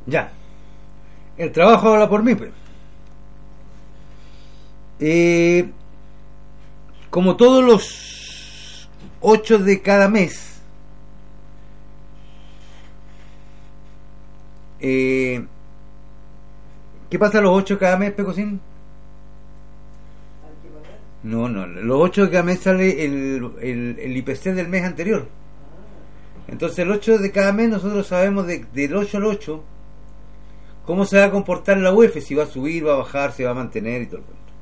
Ya. El trabajo habla por mí, pues. Como todos los 8 de cada mes, ¿qué pasa a los 8 de cada mes, Pecosín? No, los 8 de cada mes sale el IPC del mes anterior. Entonces el 8 de cada mes nosotros sabemos del 8 al 8 cómo se va a comportar la UEF, si va a subir, va a bajar, se va a mantener y todo el cuento.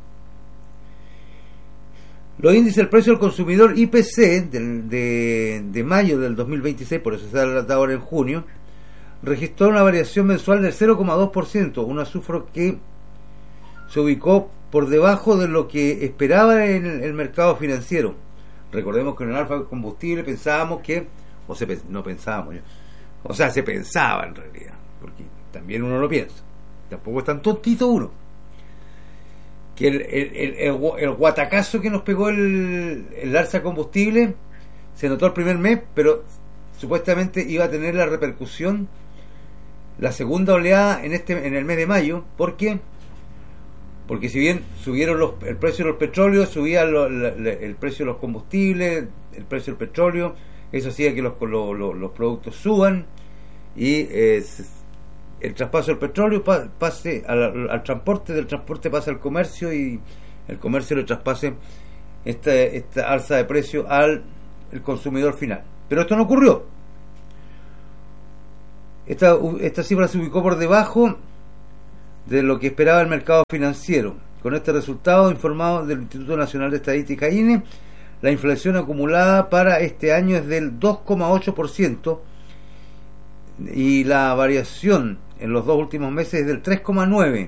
Los índices del precio del consumidor IPC de mayo del 2026, por eso se da ahora en junio, registró una variación mensual del 0,2%, una cifra que se ubicó por debajo de lo que esperaba en el mercado financiero. Recordemos que en el alfa de combustible pensábamos que, no pensábamos, o sea, se pensaba en realidad, porque también uno lo piensa, tampoco es tan tontito uno, que el guatacazo que nos pegó el alza de combustible se notó el primer mes, pero supuestamente iba a tener la repercusión la segunda oleada en el mes de mayo. ¿Por qué? Porque si bien subieron el precio de los petróleos, subía el precio de los combustibles, el precio del petróleo, eso hacía que los productos suban y el traspaso del petróleo pase al transporte, del transporte pasa al comercio y el comercio le traspase esta alza de precio al consumidor final. Pero esto no ocurrió. Esta cifra se ubicó por debajo de lo que esperaba el mercado financiero. Con este resultado informado del Instituto Nacional de Estadística INE, la inflación acumulada para este año es del 2,8% y la variación en los dos últimos meses es del 3,9%.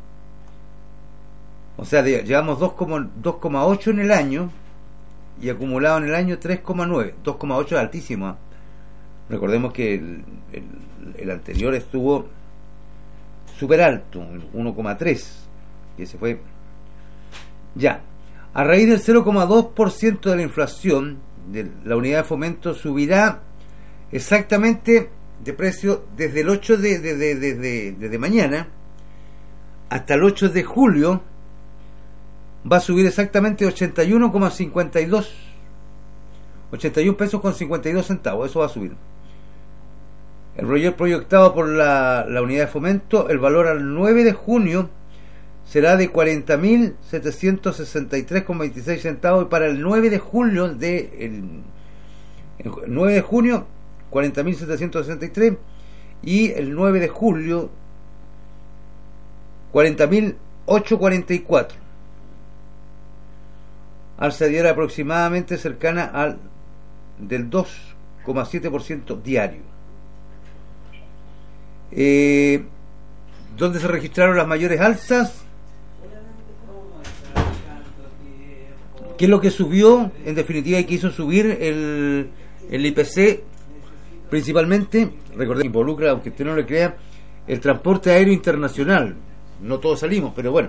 O sea, llevamos 2,8 en el año y acumulado en el año 3,9. 2,8 es altísimo, ¿eh? Recordemos que el anterior estuvo súper alto, 1,3, y ese fue ya. A raíz del 0,2% de la inflación, la unidad de fomento subirá exactamente de precio desde el 8 desde mañana hasta el 8 de julio. Va a subir exactamente 81,52, 81 pesos con 52 centavos. Eso va a subir. El proyectado por la unidad de fomento, el valor al 9 de junio será de 40.763,26 centavos, y para el 9 de julio el 9 de junio 40.763, y el 9 de julio 40.844, alza diaria aproximadamente cercana al del 2,7% diario. ¿Dónde se registraron las mayores alzas? ¿Qué es lo que subió en definitiva y que hizo subir el IPC? Principalmente, recordemos que involucra, aunque usted no lo crea, el transporte aéreo internacional. No todos salimos, pero bueno.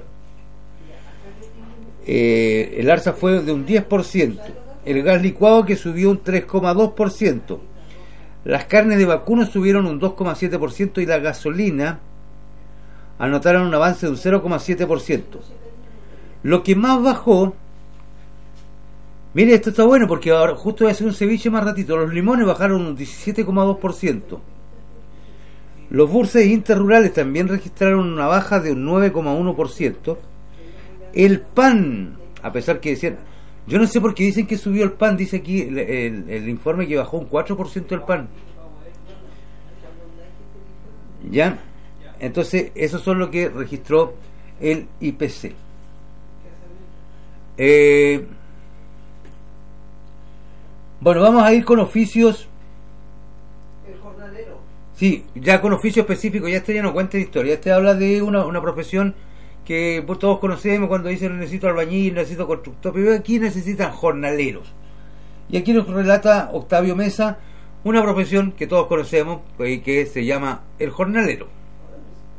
El alza fue de un 10%. El gas licuado, que subió un 3,2%. Las carnes de vacuno subieron un 2,7%, y la gasolina anotaron un avance de un 0,7%. Lo que más bajó, mire, esto está bueno porque ahora justo voy a hacer un ceviche más ratito. Los limones bajaron un 17,2%. Los buses interrurales también registraron una baja de un 9,1%. El pan, a pesar que decían, yo no sé por qué dicen que subió el pan, dice aquí el informe que bajó un 4% el pan. ¿Ya? Entonces, eso son lo que registró el IPC. Bueno, vamos a ir con oficios. El jornalero. Sí, ya con oficio específico. Ya este ya no cuenta historia. Este habla de una profesión que todos conocemos cuando dicen necesito albañil, necesito constructor. Pero aquí necesitan jornaleros. Y aquí nos relata Octavio Mesa una profesión que todos conocemos y que se llama el jornalero.